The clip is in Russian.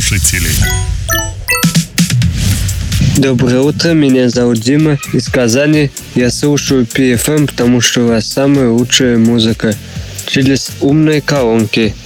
слушателей. Доброе утро, меня зовут Дима из Казани. Я слушаю PFM, потому что у вас самая лучшая музыка. Через умные колонки.